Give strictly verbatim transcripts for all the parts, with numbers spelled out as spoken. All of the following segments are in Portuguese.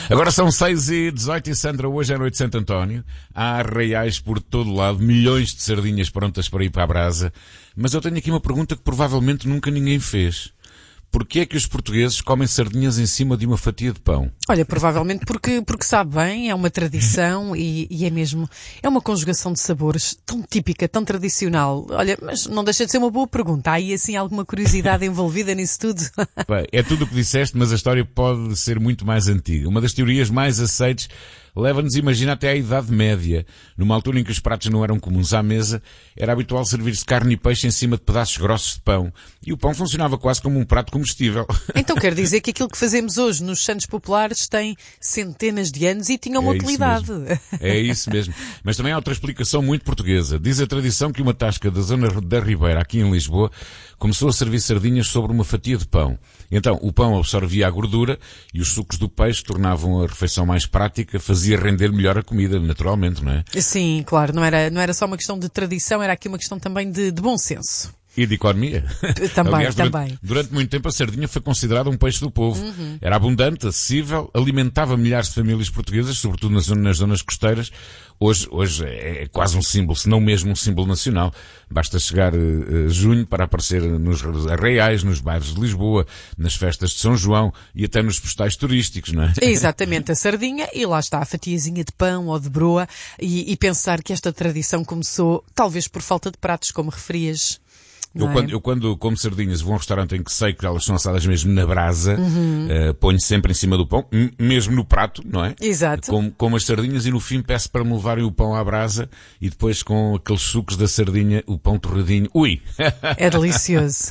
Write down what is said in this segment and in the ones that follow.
Agora são seis e dezoito e Sandra, hoje é noite de Santo António. Há arraiais por todo lado, milhões de sardinhas prontas para ir para a brasa. Mas eu tenho aqui uma pergunta que provavelmente nunca ninguém fez. Porquê é que os portugueses comem sardinhas em cima de uma fatia de pão? Olha, provavelmente porque, porque sabe bem, é uma tradição e, e é mesmo, é uma conjugação de sabores tão típica, tão tradicional. Olha, mas não deixa de ser uma boa pergunta. Há aí assim alguma curiosidade envolvida nisso tudo? Bem, é tudo o que disseste, mas a história pode ser muito mais antiga. Uma das teorias mais aceites leva-nos, imagina, até à Idade Média. Numa altura em que os pratos não eram comuns à mesa, era habitual servir-se carne e peixe em cima de pedaços grossos de pão. E o pão funcionava quase como um prato comestível. Então quer dizer que aquilo que fazemos hoje nos santos populares tem centenas de anos e tinha uma é utilidade. Isso mesmo. É isso mesmo. Mas também há outra explicação muito portuguesa. Diz a tradição que uma tasca da zona da Ribeira, aqui em Lisboa, começou a servir sardinhas sobre uma fatia de pão. Então, o pão absorvia a gordura e os sucos do peixe tornavam a refeição mais prática, fazia render melhor a comida, naturalmente, não é? Sim, claro. Não era, não era só uma questão de tradição, era aqui uma questão também de, de bom senso. E de economia. Também, Aliás, durante, também. Durante muito tempo a sardinha foi considerada um peixe do povo. Uhum. Era abundante, acessível, alimentava milhares de famílias portuguesas, sobretudo nas, nas zonas costeiras. Hoje, hoje é quase um símbolo, se não mesmo um símbolo nacional. Basta chegar uh, junho para aparecer nos arraiais, nos bairros de Lisboa, nas festas de São João e até nos postais turísticos, não é? Exatamente, a sardinha e lá está a fatiazinha de pão ou de broa e, e pensar que esta tradição começou talvez por falta de pratos, como referias. Eu, é? quando, eu quando como sardinhas vou a um restaurante em que sei que elas são assadas mesmo na brasa, uhum. uh, ponho sempre em cima do pão, m- mesmo no prato, não é? Exato. Como, como as sardinhas e no fim peço para me levarem o pão à brasa e depois com aqueles sucos da sardinha, o pão torradinho. Ui! É delicioso.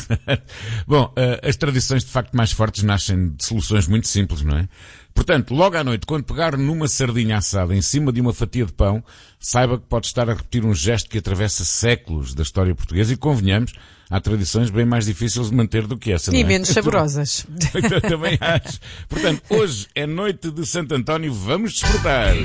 Bom, uh, as tradições de facto mais fortes nascem de soluções muito simples, não é? Portanto, logo à noite, quando pegar numa sardinha assada em cima de uma fatia de pão, saiba que pode estar a repetir um gesto que atravessa séculos da história portuguesa e, convenhamos, há tradições bem mais difíceis de manter do que essa, não é? E menos saborosas. Também acho. Portanto, hoje é noite de Santo António, vamos desfrutar!